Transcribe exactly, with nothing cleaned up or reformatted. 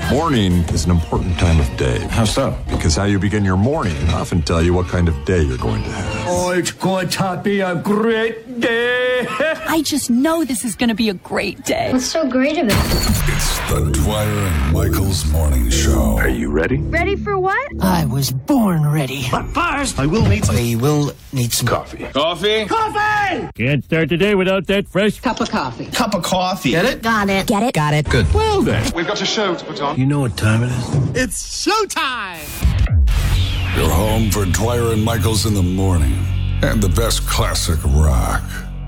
Morning is an important time of day. How so? Because how you begin your morning can often tell you what kind of day you're going to have. Oh, it's going to be a great day. I just know this is going to be a great day. What's so great about it? It's the Dwyer and Michael's Morning Show. Are you ready? Ready for what? I was born ready. But first, I will need some... I will need some Coffee. Coffee? Coffee! Can't start the day without that fresh Cup of coffee. Cup of coffee. Get it? Got it. Get it? Got it. Good. Well then. We've got a show to put on. You know what time it is? It's showtime! Your home for Dwyer and Michael's in the morning. And the best classic rock.